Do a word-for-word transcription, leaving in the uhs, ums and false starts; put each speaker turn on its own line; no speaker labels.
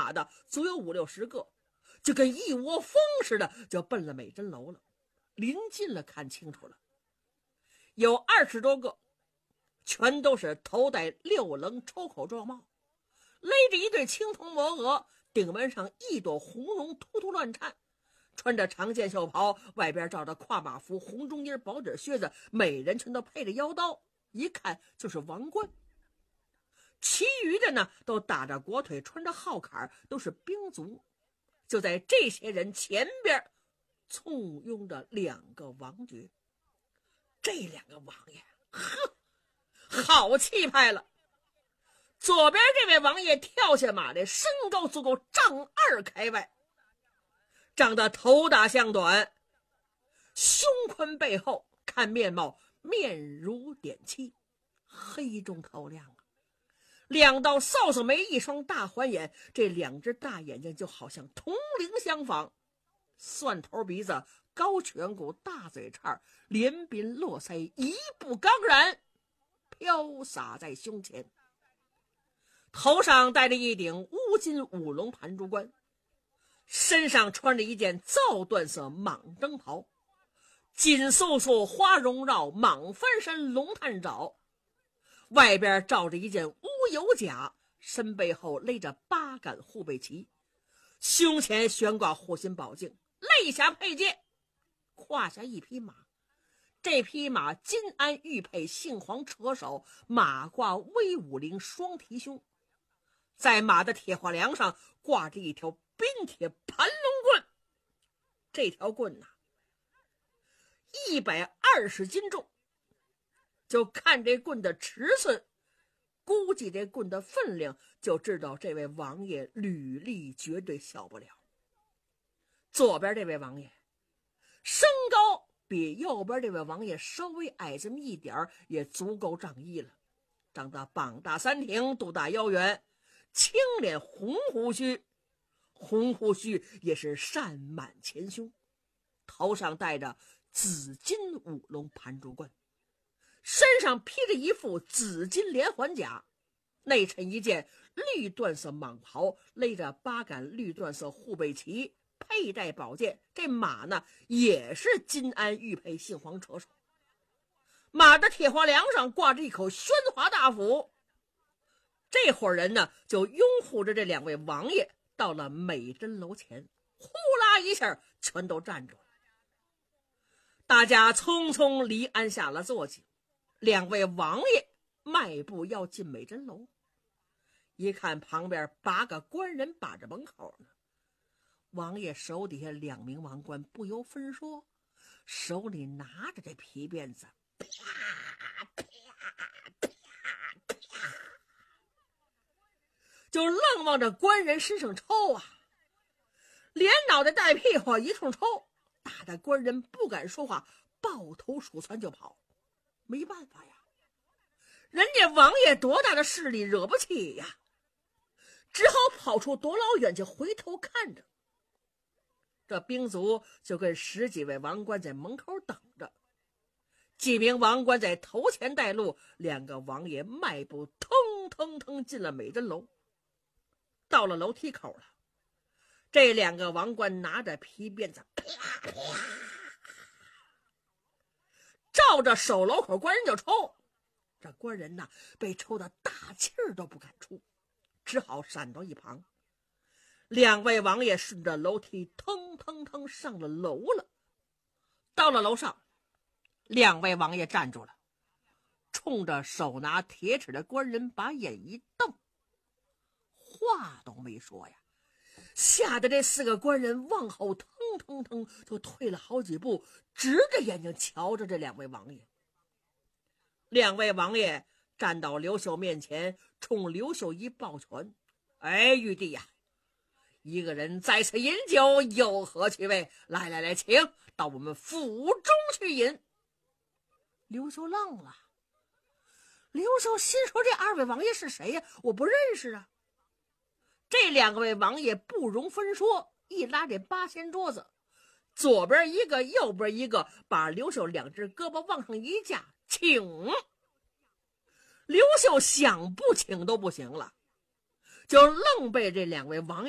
马的足有五六十个，就跟一窝蜂似的就奔了美珍楼了。临近了看清楚了，有二十多个，全都是头戴六棱抽口状帽，勒着一对青铜摩额，顶门上一朵红绒突突乱颤，穿着长箭袖袍，外边罩着跨马服，红中衣薄底靴子，每人全都配着腰刀，一看就是王冠。其余的呢，都打着国腿，穿着号坎，都是兵卒。就在这些人前边簇拥着两个王爵，这两个王爷呵，好气派了。左边这位王爷跳下马来，身高足够丈二开外，长得头大项短，胸宽背厚，看面貌面如点漆，黑中透亮啊。两道扫帚眉，一双大环眼，这两只大眼睛就好像同龄相仿，蒜头鼻子，高颧骨，大嘴叉，连鬓络腮，一步刚然飘洒在胸前。头上戴着一顶乌金五龙盘珠冠，身上穿着一件皂缎色蟒征袍，锦素素，花绒绕，蟒翻身，龙探爪，外边罩着一件乌油甲，身背后勒着八杆护背旗，胸前悬挂护心宝镜，肋下佩剑，胯下一匹马。这匹马金鞍玉佩，杏黄车手，马挂威武铃，双提胸。在马的铁花梁上挂着一条冰铁盘龙棍，这条棍呐、啊，一百二十斤重。就看这棍的尺寸，估计这棍的分量，就知道这位王爷履历绝对小不了。左边这位王爷身高比右边这位王爷稍微矮这么一点，也足够仗义了，长得膀大三挺，肚大腰圆，青脸红胡须，红胡须也是善满前胸，头上戴着紫金五龙盘珠冠，身上披着一副紫金连环甲，内衬一件绿缎色蟒袍，勒着八杆绿缎色护背旗，佩戴宝剑。这马呢也是金鞍玉佩，杏黄车手，马的铁花梁上挂着一口宣华大斧。这伙人呢就拥护着这两位王爷到了美珍楼前，呼啦一下全都站住了。大家匆匆离鞍下了坐骑，两位王爷迈步要进美珍楼，一看旁边八个官人把着门口呢，王爷手底下两名王官不由分说，手里拿着这皮鞭子，啪啪啪啪，就愣往着官人身上抽啊，连脑袋带屁股一通抽，打的官人不敢说话，抱头鼠窜就跑。没办法呀，人家王爷多大的势力惹不起呀，只好跑出多老远去，回头看着。这兵卒就跟十几位王官在门口等着，几名王官在头前带路，两个王爷迈步腾腾腾进了美珍楼。到了楼梯口了，这两个王官拿着皮鞭子，啪啪照着守楼口官人就抽。这官人呐，被抽的大气儿都不敢出，只好闪到一旁。两位王爷顺着楼梯腾腾腾上了楼了。到了楼上，两位王爷站住了，冲着手拿铁尺的官人把眼一瞪，话都没说呀，吓得这四个官人往后腾腾腾就退了好几步，直着眼睛瞧着这两位王爷。两位王爷站到刘秀面前，冲刘秀一抱拳：“哎，玉帝呀，一个人在此饮酒，有何趣味？来来来，请到我们府中去饮。”刘秀愣了，刘秀心说：“这二位王爷是谁呀？我不认识啊。”这两位王爷不容分说，一拉这八仙桌子，左边一个，右边一个，把刘秀两只胳膊往上一架，请。刘秀想不请都不行了，就愣被这两位王爷